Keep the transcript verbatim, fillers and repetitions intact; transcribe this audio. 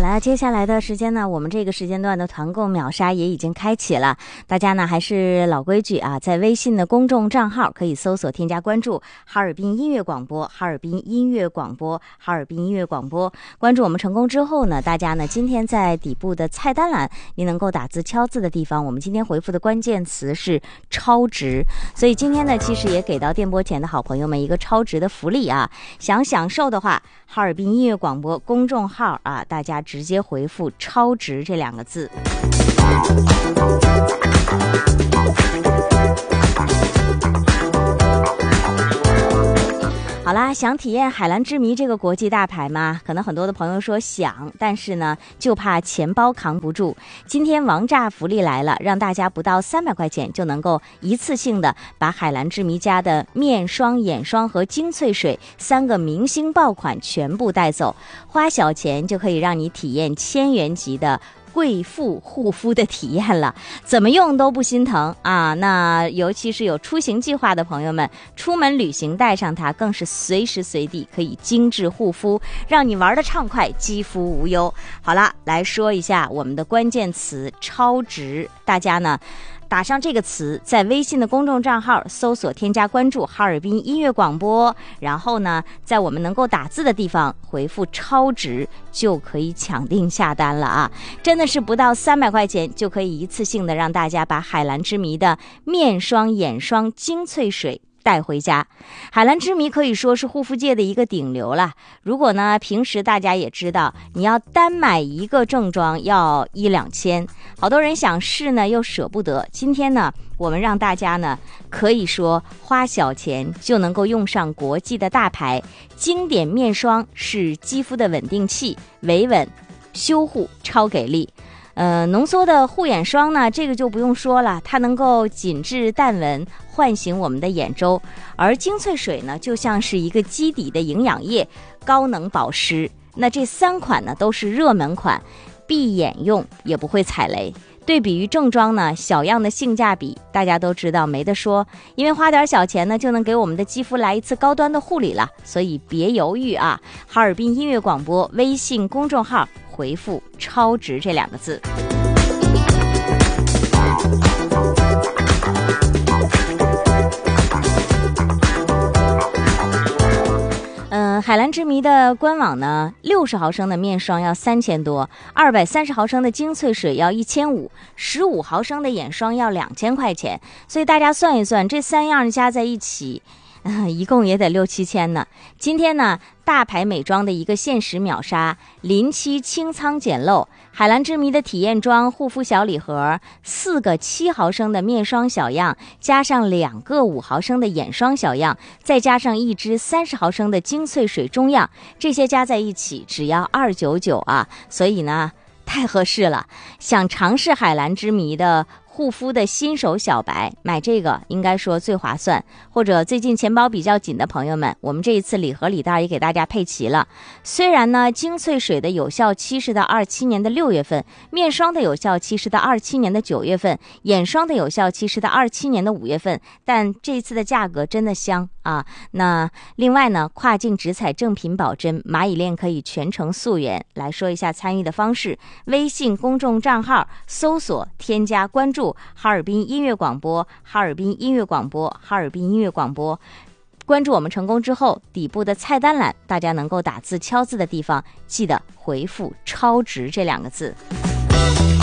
了，接下来的时间呢，我们这个时间段的团购秒杀也已经开启了。大家呢还是老规矩啊，在微信的公众账号可以搜索添加关注哈尔滨音乐广播，哈尔滨音乐广播，哈尔滨音乐广播。关注我们成功之后呢，大家呢今天在底部的菜单栏，您能够打字敲字的地方，我们今天回复的关键词是超值。所以今天呢，其实也给到电波前的好朋友们一个超值的福利啊，想享受的话，哈尔滨音乐广播公众号啊，大家直接回复超值这两个字。好啦，想体验海蓝之谜这个国际大牌吗？可能很多的朋友说想，但是呢就怕钱包扛不住。今天王炸福利来了，让大家不到三百块钱就能够一次性的把海蓝之谜家的面霜、眼霜和精粹水三个明星爆款全部带走，花小钱就可以让你体验千元级的贵妇护肤的体验了，怎么用都不心疼啊！那尤其是有出行计划的朋友们，出门旅行带上它，更是随时随地可以精致护肤，让你玩得畅快，肌肤无忧。好了，来说一下我们的关键词超值，大家呢打上这个词，在微信的公众账号搜索添加关注哈尔滨音乐广播，然后呢在我们能够打字的地方回复超值，就可以抢定下单了啊！真的是不到三百块钱就可以一次性的让大家把海蓝之谜的面霜、眼霜、精粹水带回家。海蓝之谜可以说是护肤界的一个顶流了。如果呢平时大家也知道，你要单买一个正装要一两千，好多人想试呢又舍不得。今天呢我们让大家呢可以说花小钱就能够用上国际的大牌。经典面霜是肌肤的稳定器，维稳修护超给力。呃，浓缩的护眼霜呢，这个就不用说了，它能够紧致淡纹，唤醒我们的眼周。而精粹水呢，就像是一个基底的营养液，高能保湿。那这三款呢都是热门款，闭眼用也不会踩雷。对比于正装呢，小样的性价比大家都知道没得说，因为花点小钱呢就能给我们的肌肤来一次高端的护理了，所以别犹豫啊！哈尔滨音乐广播微信公众号回复超值这两个字。嗯，海蓝之谜的官网呢，六十毫升的面霜要三千多，二百三十毫升的精粹水要一千五，十五毫升的眼霜要两千块钱。所以大家算一算，这三样加在一起，呃、一共也得六七千呢。今天呢，大牌美妆的一个限时秒杀，临期清仓捡漏，海蓝之谜的体验装护肤小礼盒，四个七毫升的面霜小样，加上两个五毫升的眼霜小样，再加上一支三十毫升的精粹水中样，这些加在一起只要二百九十九啊！所以呢，太合适了。想尝试海蓝之谜的护肤的新手小白，买这个应该说最划算。或者最近钱包比较紧的朋友们，我们这一次礼盒礼袋也给大家配齐了。虽然呢精粹水的有效期是到二七年的六月份，面霜的有效期是到二七年的九月份，眼霜的有效期是到二七年的五月份，但这一次的价格真的香啊！那另外呢，跨境直采正品保真，蚂蚁链可以全程溯源。来说一下参与的方式，微信公众账号搜索添加关注哈尔滨音乐广播，哈尔滨音乐广播，哈尔滨音乐广播。关注我们成功之后，底部的菜单栏，大家能够打字敲字的地方，记得回复超值这两个字。